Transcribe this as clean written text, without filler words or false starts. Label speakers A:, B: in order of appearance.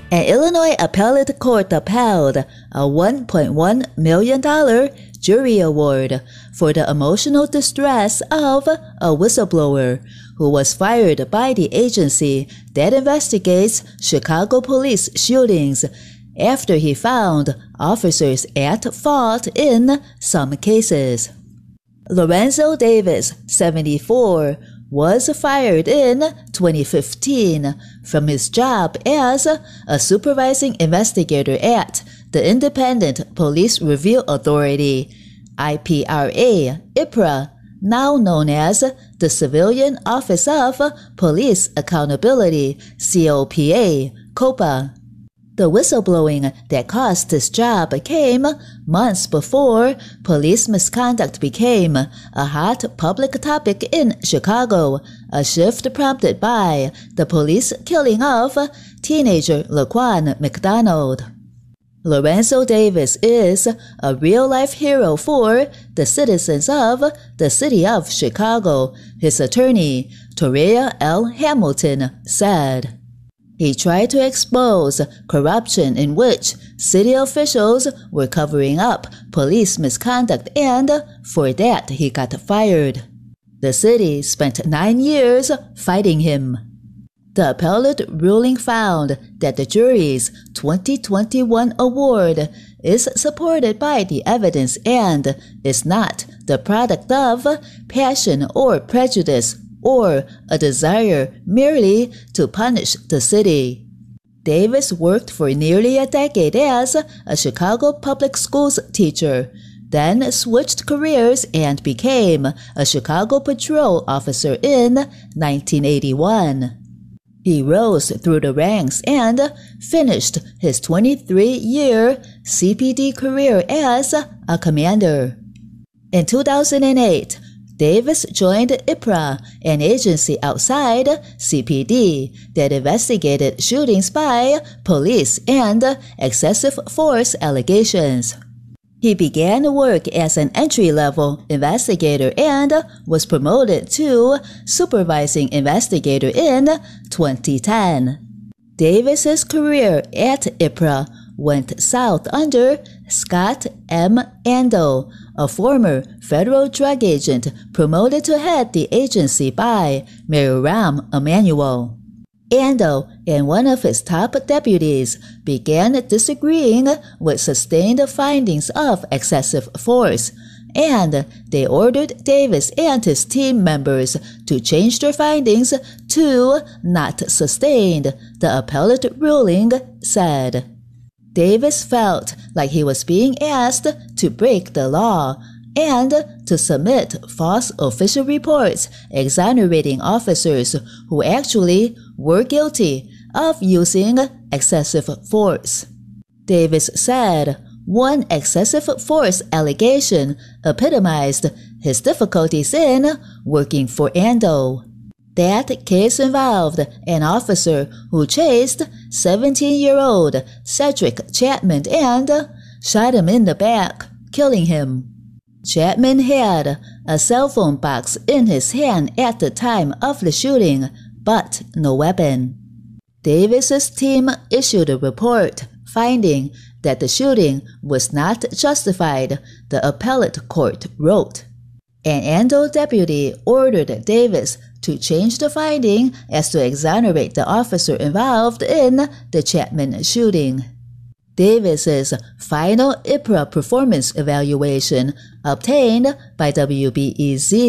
A: An Illinois appellate court upheld a $1.1 million jury award for the emotional distress of a whistleblower who was fired by the agency that investigates Chicago police shootings after he found officers at fault in some cases. Lorenzo Davis, 74, was fired in 2015 from his job as a supervising investigator at the Independent Police Review Authority, IPRA, now known as the Civilian Office of Police Accountability, COPA. The whistleblowing that cost his job came months before police misconduct became a hot public topic in Chicago, a shift prompted by the police killing of teenager Laquan McDonald. Lorenzo Davis is a real-life hero for the citizens of the city of Chicago, his attorney, Toria L. Hamilton, said. He tried to expose corruption in which city officials were covering up police misconduct, and for that he got fired. The city spent 9 years fighting him. The appellate ruling found that the jury's 2021 award is supported by the evidence and is not the product of passion or prejudice or a desire merely to punish the city. Davis worked for nearly a decade as a Chicago public schools teacher, then switched careers and became a Chicago patrol officer in 1981. He rose through the ranks and finished his 23-year CPD career as a commander. In 2008, Davis joined IPRA, an agency outside CPD that investigated shootings by police and excessive force allegations. He began work as an entry-level investigator and was promoted to supervising investigator in 2010. Davis's career at IPRA went south under Scott M. Ando, a former federal drug agent promoted to head the agency by Mayor Rahm Emanuel. Ando and one of his top deputies began disagreeing with sustained findings of excessive force, and they ordered Davis and his team members to change their findings to not sustained, the appellate ruling said. Davis felt like he was being asked to break the law and to submit false official reports exonerating officers who actually were guilty of using excessive force. Davis said one excessive force allegation epitomized his difficulties in working for Ando. That case involved an officer who chased 17-year-old Cedric Chapman and shot him in the back, killing him. Chapman had a cell phone box in his hand at the time of the shooting, but no weapon. Davis's team issued a report finding that the shooting was not justified, the appellate court wrote. An Ando deputy ordered Davis to change the finding as to exonerate the officer involved in the Chapman shooting. Davis's final IPRA performance evaluation obtained by WBEZ